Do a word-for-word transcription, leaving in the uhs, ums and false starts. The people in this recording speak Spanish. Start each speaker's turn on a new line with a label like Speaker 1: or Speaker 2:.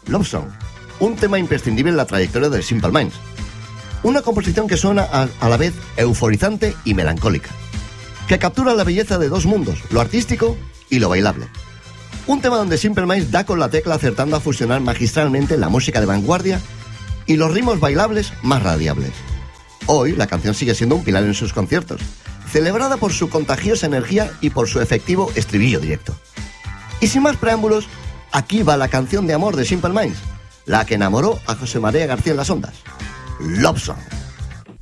Speaker 1: Love Song, un tema imprescindible en la trayectoria de Simple Minds. Una composición que suena a, a la vez euforizante y melancólica, que captura la belleza de dos mundos, lo artístico y lo bailable. Un tema donde Simple Minds da con la tecla acertando a fusionar magistralmente la música de vanguardia y los ritmos bailables más radiables. Hoy la canción sigue siendo un pilar en sus conciertos, celebrada por su contagiosa energía y por su efectivo estribillo directo. Y sin más preámbulos, aquí va la canción de amor de Simple Minds, la que enamoró a José María García en las ondas, Love Song.